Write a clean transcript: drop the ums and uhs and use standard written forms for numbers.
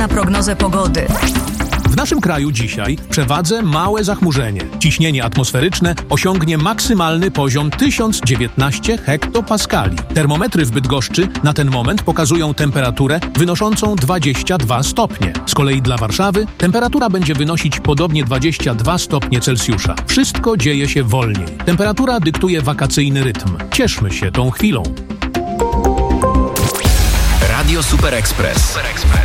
na prognozę pogody. W naszym kraju dzisiaj w przewadze małe zachmurzenie. Ciśnienie atmosferyczne osiągnie maksymalny poziom 1019 hektopaskali. Termometry w Bydgoszczy na ten moment pokazują temperaturę wynoszącą 22 stopnie. Z kolei dla Warszawy temperatura będzie wynosić podobnie 22 stopnie Celsjusza. Wszystko dzieje się wolniej. Temperatura dyktuje wakacyjny rytm. Cieszmy się tą chwilą. Radio Super Express.